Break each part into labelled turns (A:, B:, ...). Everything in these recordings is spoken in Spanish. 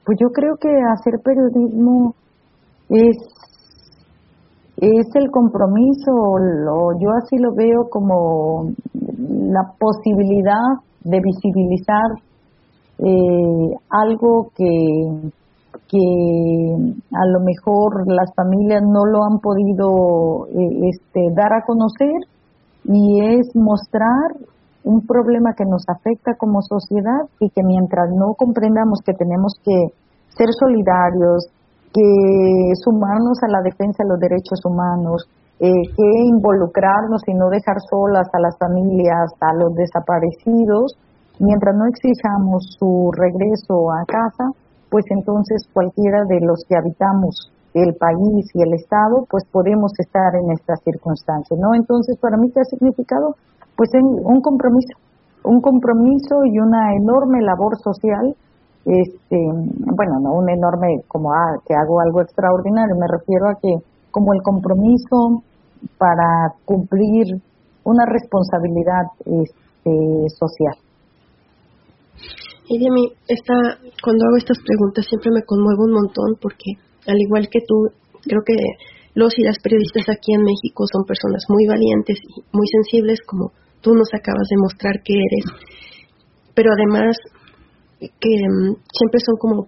A: Pues yo creo que hacer periodismo es el compromiso, yo así lo veo como la posibilidad de visibilizar algo que a lo mejor las familias no lo han podido dar a conocer, y es mostrar un problema que nos afecta como sociedad, y que mientras no comprendamos que tenemos que ser solidarios, que sumarnos a la defensa de los derechos humanos, que involucrarnos y no dejar solas a las familias, a los desaparecidos, mientras no exijamos su regreso a casa, pues entonces cualquiera de los que habitamos el país y el Estado, pues podemos estar en estas circunstancias, ¿no? Entonces, para mí, ¿qué ha significado? Pues un compromiso y una enorme labor social. Bueno, no un enorme como que hago algo extraordinario, me refiero a que como el compromiso para cumplir una responsabilidad social.
B: Y a mí, cuando hago estas preguntas siempre me conmuevo un montón, porque al igual que tú, creo que los y las periodistas aquí en México son personas muy valientes y muy sensibles, como tú nos acabas de mostrar que eres, pero además que siempre son como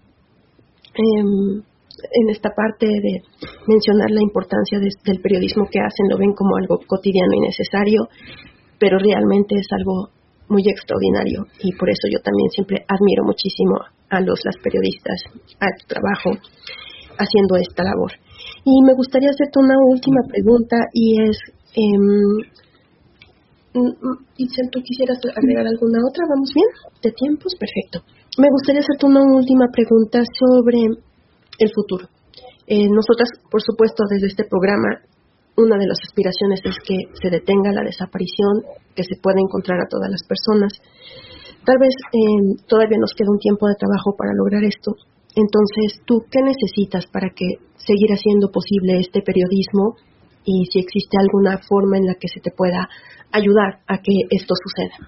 B: en esta parte de mencionar la importancia del periodismo que hacen, lo ven como algo cotidiano y necesario, pero realmente es algo muy extraordinario, y por eso yo también siempre admiro muchísimo a las periodistas, a tu trabajo haciendo esta labor. Y me gustaría hacerte una última pregunta, y es, Itzel, ¿tú quisieras agregar alguna otra? ¿Vamos bien? ¿De tiempos? Perfecto. Me gustaría hacerte una última pregunta sobre el futuro. Nosotras, por supuesto, desde este programa, una de las aspiraciones es que se detenga la desaparición, que se pueda encontrar a todas las personas. Tal vez todavía nos queda un tiempo de trabajo para lograr esto. Entonces, ¿tú qué necesitas para que seguir haciendo posible este periodismo, y si existe alguna forma en la que se te pueda ayudar a que esto suceda?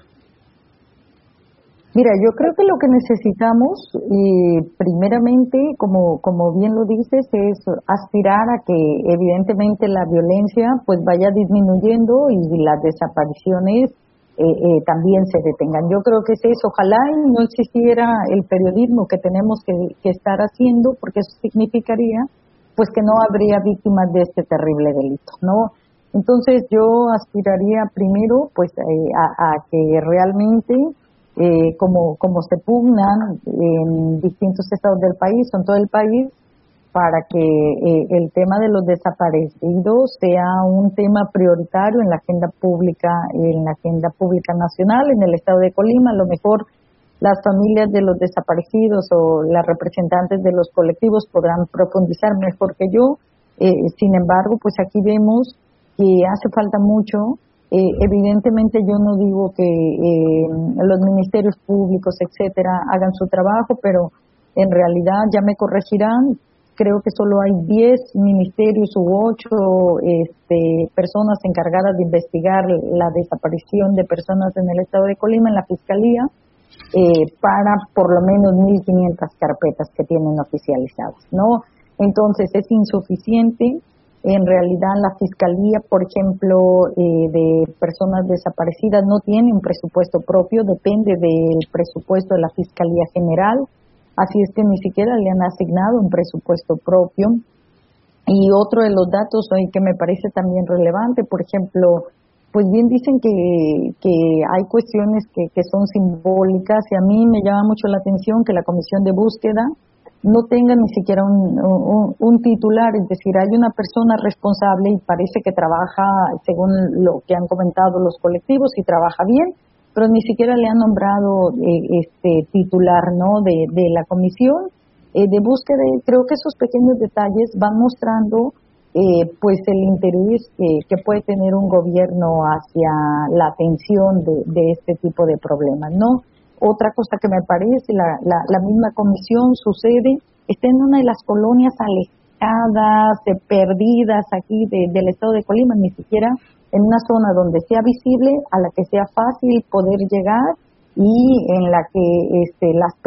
A: Mira, yo creo que lo que necesitamos, primeramente, como bien lo dices, es aspirar a que evidentemente la violencia pues vaya disminuyendo y las desapariciones también se detengan. Yo creo que es eso. Ojalá no existiera el periodismo que tenemos que estar haciendo, porque eso significaría pues que no habría víctimas de este terrible delito, ¿no? Entonces yo aspiraría primero pues a que realmente como se pugnan en distintos estados del país, en todo el país, para que el tema de los desaparecidos sea un tema prioritario en la agenda pública nacional. En el estado de Colima, a lo mejor las familias de los desaparecidos o las representantes de los colectivos podrán profundizar mejor que yo. Sin embargo, pues aquí vemos que hace falta mucho. Evidentemente yo no digo que los ministerios públicos, etcétera, hagan su trabajo, pero en realidad, ya me corregirán, creo que solo hay 10 ministerios u 8 personas encargadas de investigar la desaparición de personas en el estado de Colima, en la Fiscalía, para por lo menos 1.500 carpetas que tienen oficializadas, ¿no? Entonces es insuficiente. En realidad la Fiscalía, por ejemplo, de personas desaparecidas no tiene un presupuesto propio, depende del presupuesto de la Fiscalía General, así es que ni siquiera le han asignado un presupuesto propio. Y otro de los datos hoy que me parece también relevante, por ejemplo, pues bien dicen que hay cuestiones que son simbólicas, y a mí me llama mucho la atención que la Comisión de Búsqueda no tenga ni siquiera un titular, es decir, hay una persona responsable y parece que trabaja, según lo que han comentado los colectivos, y trabaja bien, pero ni siquiera le han nombrado titular, ¿no?, de la comisión de búsqueda. Creo que esos pequeños detalles van mostrando pues el interés que puede tener un gobierno hacia la atención de este tipo de problemas, ¿no? Otra cosa que me parece, la misma comisión está en una de las colonias alejadas, perdidas aquí del estado de Colima, ni siquiera en una zona donde sea visible, a la que sea fácil poder llegar, y en la que las